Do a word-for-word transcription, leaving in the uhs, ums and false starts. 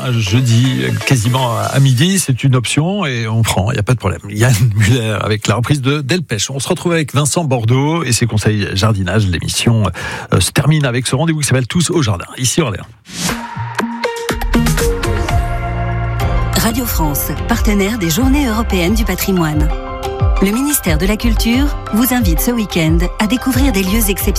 hein, jeudi, quasiment à midi, c'est une option et on prend, il n'y a pas de problème. Yann Muller avec la reprise de Delpech. On se retrouve avec Vincent Bordeaux et ses conseils jardinage. L'émission euh, se termine avec ce rendez-vous qui s'appelle Tous au jardin, ici Orléans. Radio France, partenaire des Journées européennes du patrimoine. Le ministère de la Culture vous invite ce week-end à découvrir des lieux exceptionnels.